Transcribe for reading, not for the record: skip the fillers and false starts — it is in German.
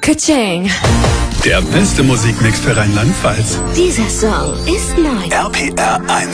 Ka-ching. Der beste Musikmix für Rheinland-Pfalz. Dieser Song ist neu. RPR 1.